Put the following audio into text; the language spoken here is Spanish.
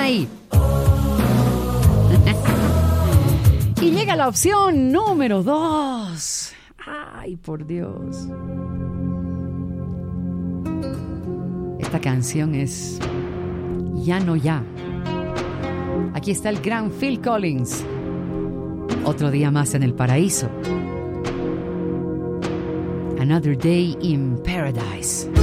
ahí. Y llega la opción número 2. Ay, por Dios. Esta canción es Ya no ya. Aquí está el gran Phil Collins. Otro día más en el paraíso. Another day in paradise.